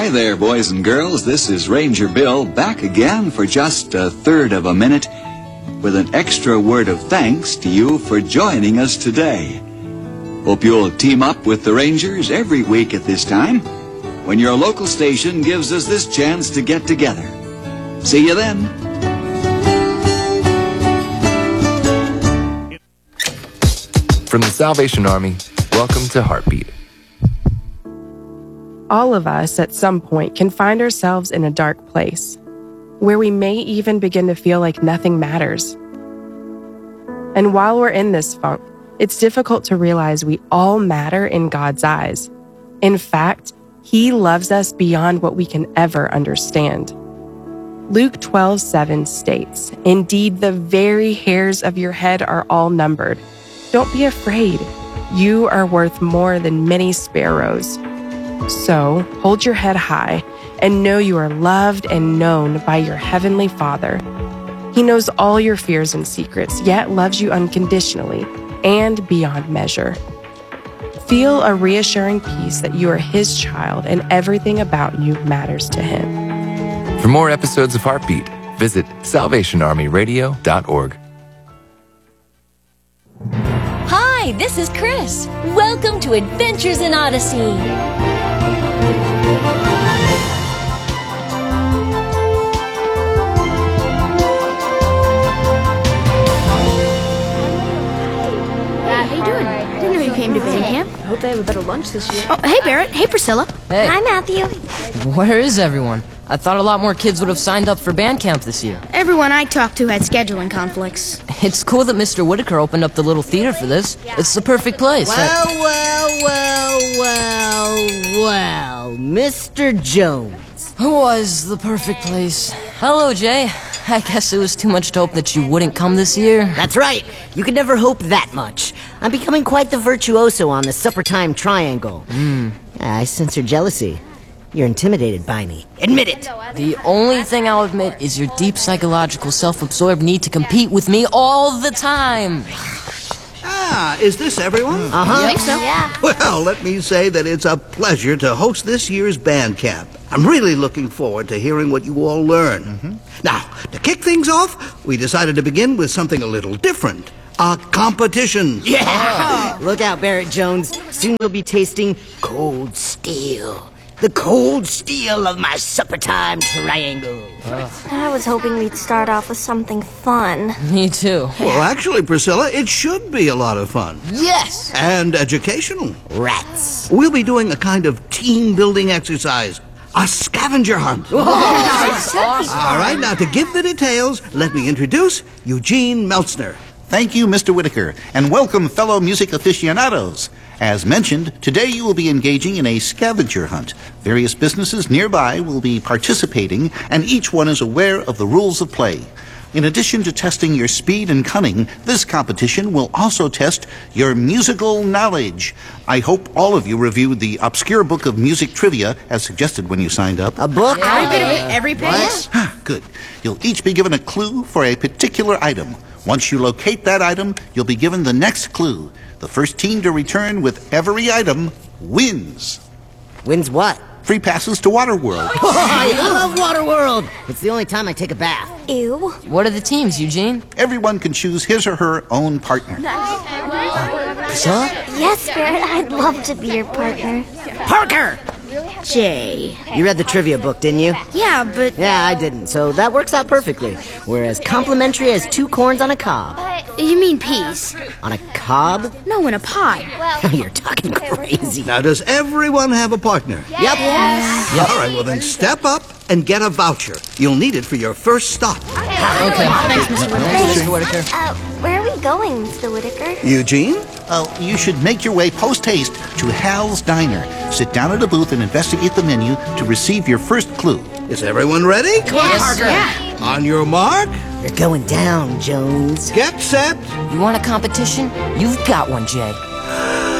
Hi there, boys and girls. This is Ranger Bill back again for just a third of a minute with an extra word of thanks to you for joining us today. Hope you'll team up with the Rangers every week at this time when your local station gives us this chance to get together. See you then. From the Salvation Army, welcome to Heartbeat. All of us at some point can find ourselves in a dark place, where we may even begin to feel like nothing matters. And while we're in this funk, it's difficult to realize we all matter in God's eyes. In fact, He loves us beyond what we can ever understand. Luke 12:7 states, "Indeed, the very hairs of your head are all numbered. Don't be afraid. You are worth more than many sparrows." So, hold your head high and know you are loved and known by your Heavenly Father. He knows all your fears and secrets, yet loves you unconditionally and beyond measure. Feel a reassuring peace that you are His child and everything about you matters to Him. For more episodes of Heartbeat, visit salvationarmyradio.org. Hi, this is Chris. Welcome to Adventures in Odyssey. Came to band camp. I hope they have a better lunch this year. Oh, hey, Barrett. Hey, Priscilla. Hey. Hi, Matthew. Where is everyone? I thought a lot more kids would have signed up for band camp this year. Everyone I talked to had scheduling conflicts. It's cool that Mr. Whitaker opened up the little theater for this. It's the perfect place. Well, Mr. Jones. Was the perfect place. Hello, Jay. I guess it was too much to hope that you wouldn't come this year. That's right. You could never hope that much. I'm becoming quite the virtuoso on the supper time triangle. I sense your jealousy. You're intimidated by me. Admit it. The only thing I'll admit is your deep psychological self-absorbed need to compete with me all the time. Is this everyone? I think so. Yeah. Well, let me say that it's a pleasure to host this year's band camp. I'm really looking forward to hearing what you all learn. Now, to kick things off, we decided to begin with something a little different. A competition. Yeah! Look out, Barrett Jones. Soon you'll be tasting cold steel. The cold steel of my supper time triangle. I was hoping we'd start off with something fun. Me too. Well, actually, Priscilla, it should be a lot of fun. Yes! And educational. Rats. We'll be doing a kind of team-building exercise. A scavenger hunt. Awesome. All right, now to give the details, let me introduce Eugene Meltzner. Thank you, Mr. Whitaker, and welcome, fellow music aficionados. As mentioned, today you will be engaging in a scavenger hunt. Various businesses nearby will be participating, and each one is aware of the rules of play. In addition to testing your speed and cunning, this competition will also test your musical knowledge. I hope all of you reviewed the obscure book of music trivia as suggested when you signed up. A book? Every bit of it, every page. Good. You'll each be given a clue for a particular item. Once you locate that item, you'll be given the next clue. The first team to return with every item wins. Wins what? Free passes to Waterworld. I love Waterworld. It's the only time I take a bath. Ew. What are the teams, Eugene? Everyone can choose his or her own partner. Priscilla? Yes, Barrett, I'd love to be your partner. Parker! Jay. You read the trivia book, didn't you? Yeah, but... Yeah, I didn't, so that works out perfectly. We're as complimentary as 2 corns on a cob. You mean peas? On a cob? No, in a pie. You're talking crazy. Now, does everyone have a partner? Yep. Yep. All right, well then step up and get a voucher. You'll need it for your first stop. Okay. Thanks, Mr. Whitaker. Mr. Whitaker. Where are we going, Mr. Whitaker? Eugene? You should make your way post-haste to Hal's Diner. Sit down at a booth and investigate the menu to receive your first clue. Is everyone ready? Yes. Yeah. On your mark, You're going down, Jones. get set. You want a competition? You've got one, Jay.